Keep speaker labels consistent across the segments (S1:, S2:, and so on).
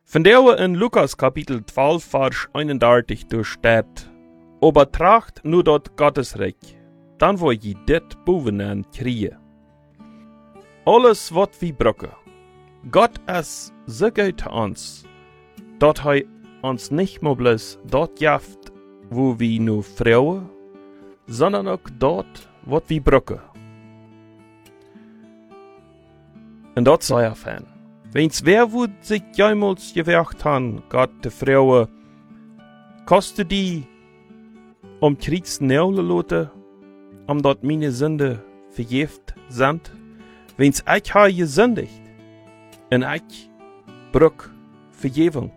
S1: Vandaar in Lukas kapitel 12 vers 31 daar staat, aber tracht nu dat Gottesreich, dan word je dit bovenaan krijgen. Alles wat we brauchen. Gott is so gut zu uns, dat hij ons nicht mehr bloß dort jaft, wo wir nu Frauen, sondern auch dort, wat wir brauchen. En dat sei er fan. Wenn's wer would sich jemals gewerkt han, Gott de Frauen, koste die Kriegs neule lote, dat meine Sünde verjeft sind, wenn's ich ha gesündigt, en ich brück Vergebung.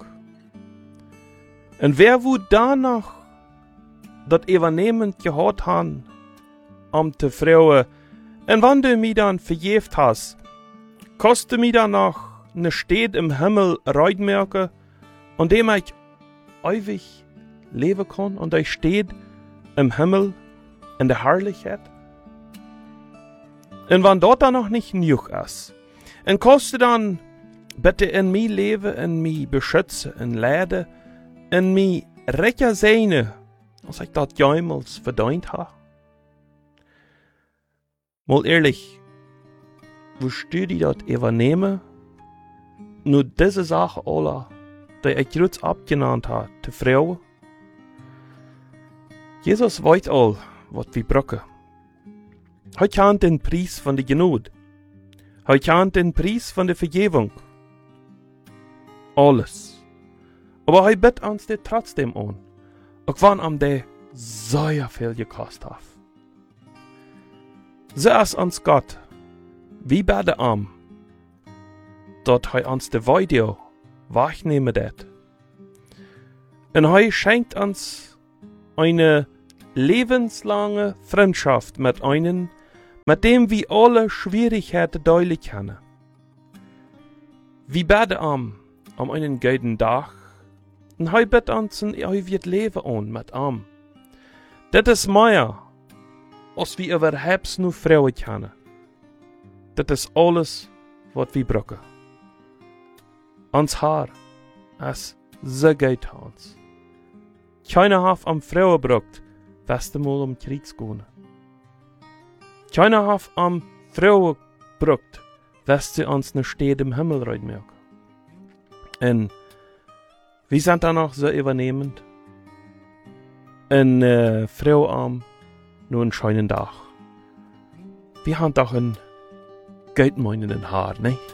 S1: En wer would danach dat Evannement gehört han, te Frauen, en wann du mi dann verjeft hast, koste mi danach ne Stadt im Himmel reitmerke, und dem ich ewig leben kann, und ich steht im Himmel in der Herrlichkeit. Und wenn dort dann noch nicht genug ist, und koste dann bitte in mi leben, in mi beschützen, in leiden, in mi rechter seine, als ich dat jemals verdient ha. Mal ehrlich, wo stü die dat übernehmen, nur diese Sache alle, die ich kurz abgenannt habe, die Frauen? Jesus weiß all, was wir brauchen. Er kennt den Preis von der Gnade. Er kennt den Preis von der Vergebung. Alles. Aber er bittet uns das trotzdem an, auch wenn ihm der sehr viel gekostet hat. So ist uns Gott, wie bei der Arm, dat hij ons de Weide wegnehmen dat. Und hij schenkt uns eine lebenslange Freundschaft mit einem, mit dem wir alle Schwierigkeiten deutlich kennen. Wir beten einen guten Tag, und hij bittet uns ein ewiges Leben an mit ihm. Das ist mehr, als wir überhaupt nur Frauen kennen. Das ist alles, was wir brauchen. Ons Haar is so gut zu uns. Keiner hat am Frauen braucht, was mal Krieg gehen. Keiner hat am Frauen braucht, was sie uns ne Stadt im Himmel reitmerken. Und wir sind dann auch so übernehmend. Eine Frau am nur einen schönen Tag. Wir haben doch ein geldmeinenden Haar, nicht?